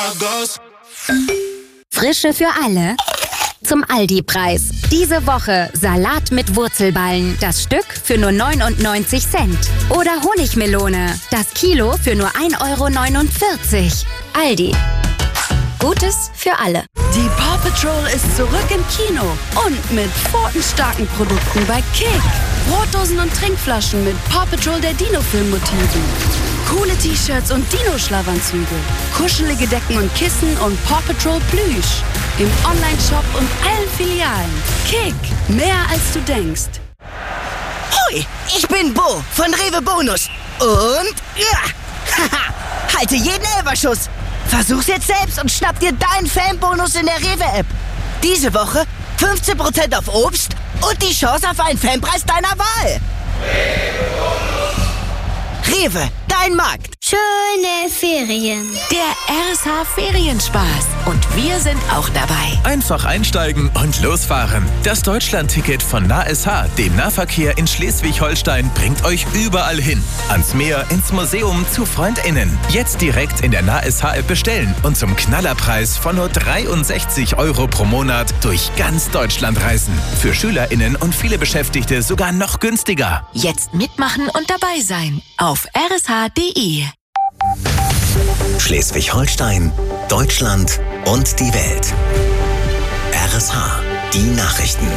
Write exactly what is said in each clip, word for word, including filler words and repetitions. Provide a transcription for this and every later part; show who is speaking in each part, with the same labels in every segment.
Speaker 1: Frische für alle. Zum Aldi-Preis. Diese Woche Salat mit Wurzelballen. Das Stück für nur neunundneunzig Cent. Oder Honigmelone. Das Kilo für nur ein Euro neunundvierzig. Aldi. Gutes für alle.
Speaker 2: Die Paw Patrol ist zurück im Kino. Und mit pfotenstarken Produkten bei Kick. Brotdosen und Trinkflaschen mit Paw Patrol der Dino-Film-Motiven. Coole T-Shirts und Dino-Schlafanzüge. Kuschelige Decken und Kissen und Paw Patrol Plüsch. Im Online-Shop und allen Filialen. Kick. Mehr als du denkst.
Speaker 3: Hoi, ich bin Bo von Rewe Bonus. Und ja, haha, halte jeden Elferschuss. Versuch's jetzt selbst und schnapp dir deinen Fanbonus in der Rewe-App. Diese Woche fünfzehn Prozent auf Obst und die Chance auf einen Fanpreis deiner Wahl. Rewe, dein Markt.
Speaker 4: Schöne Ferien.
Speaker 5: Der R S H Ferienspaß. Und wir sind auch dabei.
Speaker 6: Einfach einsteigen und losfahren. Das Deutschland-Ticket von NahSH, dem Nahverkehr in Schleswig-Holstein, bringt euch überall hin. Ans Meer, ins Museum, zu FreundInnen. Jetzt direkt in der NahSH-App bestellen und zum Knallerpreis von nur dreiundsechzig Euro pro Monat durch ganz Deutschland reisen. Für SchülerInnen und viele Beschäftigte sogar noch günstiger.
Speaker 5: Jetzt mitmachen und dabei sein. Auf r s h punkt d e.
Speaker 7: Schleswig-Holstein, Deutschland und die Welt. R S H, die Nachrichten.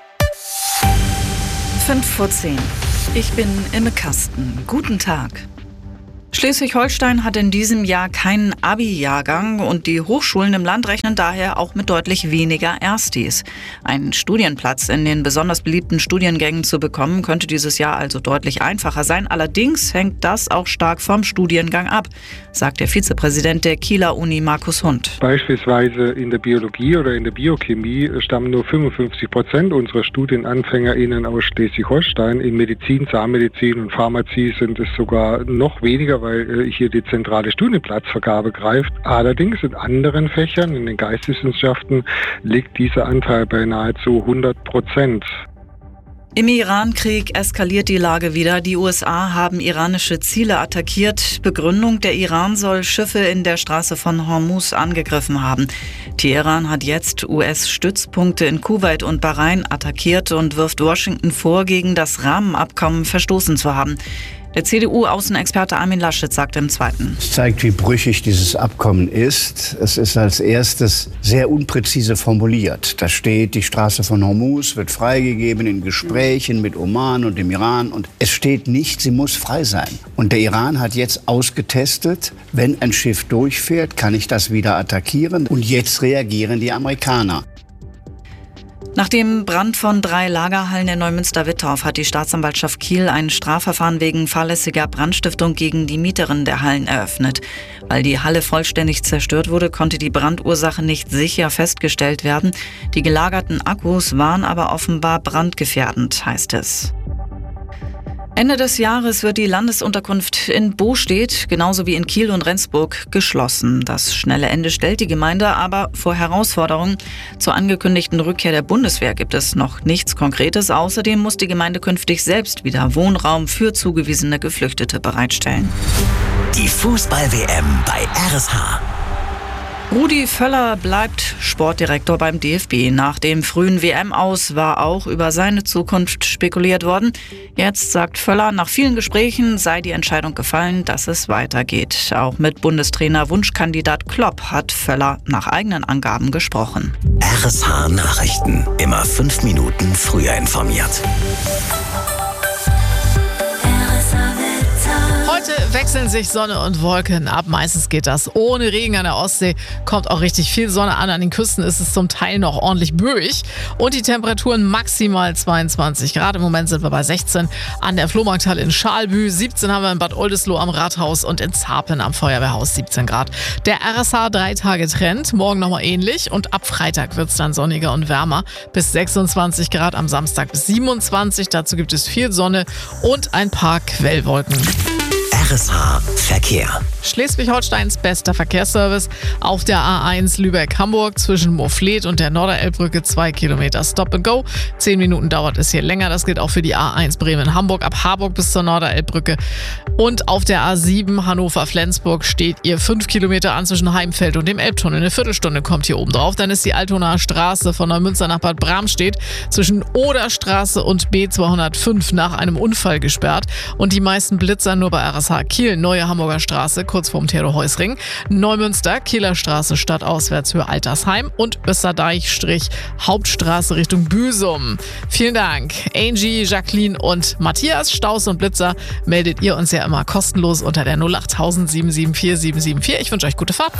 Speaker 8: fünf vor zehn. Ich bin Imme Kasten. Guten Tag. Schleswig-Holstein hat in diesem Jahr keinen Abi-Jahrgang und die Hochschulen im Land rechnen daher auch mit deutlich weniger Erstis. Einen Studienplatz in den besonders beliebten Studiengängen zu bekommen, könnte dieses Jahr also deutlich einfacher sein. Allerdings hängt das auch stark vom Studiengang ab, sagt der Vizepräsident der Kieler Uni Markus Hund.
Speaker 9: Beispielsweise in der Biologie oder in der Biochemie stammen nur fünfundfünfzig Prozent unserer StudienanfängerInnen aus Schleswig-Holstein. In Medizin, Zahnmedizin und Pharmazie sind es sogar noch weniger, weil hier die zentrale Studienplatzvergabe greift. Allerdings in anderen Fächern, in den Geisteswissenschaften, liegt dieser Anteil bei nahezu hundert Prozent.
Speaker 8: Im Iran-Krieg eskaliert die Lage wieder. Die U S A haben iranische Ziele attackiert. Begründung: der Iran soll Schiffe in der Straße von Hormuz angegriffen haben. Teheran hat jetzt U S-Stützpunkte in Kuwait und Bahrain attackiert und wirft Washington vor, gegen das Rahmenabkommen verstoßen zu haben. Der C D U-Außenexperte Armin Laschet sagt im Zweiten:
Speaker 10: Es zeigt, wie brüchig dieses Abkommen ist. Es ist als erstes sehr unpräzise formuliert. Da steht, die Straße von Hormuz wird freigegeben in Gesprächen mit Oman und dem Iran. Und es steht nicht, sie muss frei sein. Und der Iran hat jetzt ausgetestet, wenn ein Schiff durchfährt, kann ich das wieder attackieren. Und jetzt reagieren die Amerikaner.
Speaker 8: Nach dem Brand von drei Lagerhallen in Neumünster-Wittorf hat die Staatsanwaltschaft Kiel ein Strafverfahren wegen fahrlässiger Brandstiftung gegen die Mieterin der Hallen eröffnet. Weil die Halle vollständig zerstört wurde, konnte die Brandursache nicht sicher festgestellt werden. Die gelagerten Akkus waren aber offenbar brandgefährdend, heißt es. Ende des Jahres wird die Landesunterkunft in Bostedt, genauso wie in Kiel und Rendsburg, geschlossen. Das schnelle Ende stellt die Gemeinde aber vor Herausforderungen. Zur angekündigten Rückkehr der Bundeswehr gibt es noch nichts Konkretes. Außerdem muss die Gemeinde künftig selbst wieder Wohnraum für zugewiesene Geflüchtete bereitstellen.
Speaker 7: Die Fußball-W M bei R S H.
Speaker 8: Rudi Völler bleibt Sportdirektor beim D F B. Nach dem frühen W M-Aus war auch über seine Zukunft spekuliert worden. Jetzt sagt Völler, nach vielen Gesprächen sei die Entscheidung gefallen, dass es weitergeht. Auch mit Bundestrainer Wunschkandidat Klopp hat Völler nach eigenen Angaben gesprochen.
Speaker 7: R S H Nachrichten. Immer fünf Minuten früher informiert.
Speaker 11: Heute wechseln sich Sonne und Wolken ab. Meistens geht das ohne Regen an der Ostsee. Kommt auch richtig viel Sonne an. An den Küsten ist es zum Teil noch ordentlich böig. Und die Temperaturen maximal zweiundzwanzig Grad. Im Moment sind wir bei sechzehn an der Flohmarkthalle in Schalbü. siebzehn haben wir in Bad Oldesloe am Rathaus und in Zarpen am Feuerwehrhaus siebzehn Grad. Der R S H drei Tage Trend. Morgen nochmal ähnlich. Und ab Freitag wird es dann sonniger und wärmer. Bis sechsundzwanzig Grad, am Samstag bis siebenundzwanzig. Dazu gibt es viel Sonne und ein paar Quellwolken.
Speaker 7: R S H Verkehr.
Speaker 11: Schleswig-Holsteins bester Verkehrsservice auf der A eins Lübeck-Hamburg zwischen Moorfleet und der Norderelbbrücke zwei Kilometer Stop and Go. Zehn Minuten dauert es hier länger. Das gilt auch für die A eins Bremen-Hamburg ab Harburg bis zur Norderelbbrücke. Und auf der A sieben Hannover-Flensburg steht ihr fünf Kilometer an zwischen Heimfeld und dem Elbtunnel. Eine Viertelstunde kommt hier oben drauf. Dann ist die Altonaer Straße von Neumünster nach Bad Bramstedt zwischen Oderstraße und B zweihundertfünf nach einem Unfall gesperrt. Und die meisten Blitzer nur bei R S H Kiel, Neue Hamburger Straße, kurz vorm Theodor-Heuss-Ring, Neumünster, Kieler Straße stadtauswärts für Altersheim und Österdeich-Strich Hauptstraße Richtung Büsum. Vielen Dank, Angie, Jacqueline und Matthias. Staus und Blitzer meldet ihr uns ja immer kostenlos unter der null acht null null sieben sieben vier sieben sieben vier. Ich wünsche euch gute Fahrt.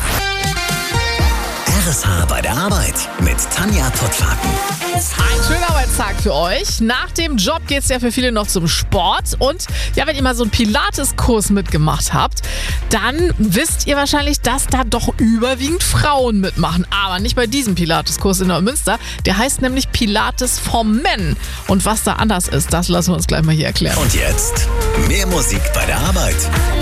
Speaker 7: R S H bei der Arbeit mit Tanja Pottlaken.
Speaker 11: Ein schöner Arbeitstag für euch. Nach dem Job geht es ja für viele noch zum Sport. Und ja, wenn ihr mal so einen Pilates-Kurs mitgemacht habt, dann wisst ihr wahrscheinlich, dass da doch überwiegend Frauen mitmachen. Aber nicht bei diesem Pilates-Kurs in Neumünster. Der heißt nämlich Pilates for Men. Und was da anders ist, das lassen wir uns gleich mal hier erklären.
Speaker 7: Und jetzt mehr Musik bei der Arbeit.